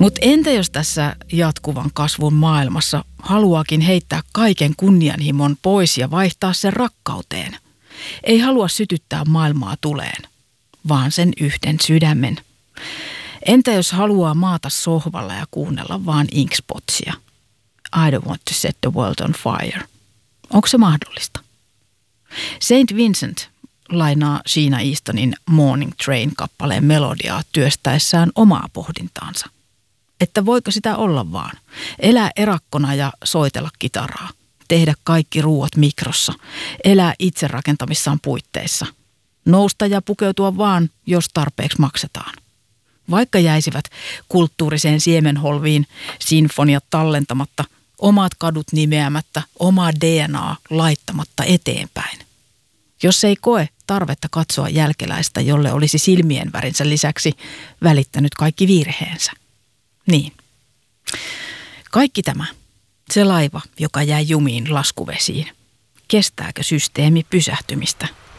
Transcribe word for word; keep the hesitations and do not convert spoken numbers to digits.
Mutta entä jos tässä jatkuvan kasvun maailmassa haluaakin heittää kaiken kunnianhimon pois ja vaihtaa sen rakkauteen? Ei halua sytyttää maailmaa tuleen, vaan sen yhden sydämen. Entä jos haluaa maata sohvalla ja kuunnella vaan Inkspotsia? I don't want to set the world on fire. Onko se mahdollista? Saint Vincent lainaa Sheena Eastonin Morning Train-kappaleen melodiaa työstäessään omaa pohdintaansa. Että voiko sitä olla vaan? Elää erakkona ja soitella kitaraa. Tehdä kaikki ruuat mikrossa. Elää itse rakentamissaan puitteissa. Nousta ja pukeutua vaan, jos tarpeeksi maksetaan. Vaikka jäisivät kulttuuriseen siemenholviin sinfoniat tallentamatta, omat kadut nimeämättä, omaa D N A laittamatta eteenpäin. Jos ei koe tarvetta katsoa jälkeläistä, jolle olisi silmien värinsä lisäksi välittänyt kaikki virheensä. Niin. Kaikki tämä, se laiva, joka jää jumiin laskuvesiin. Kestääkö systeemi pysähtymistä?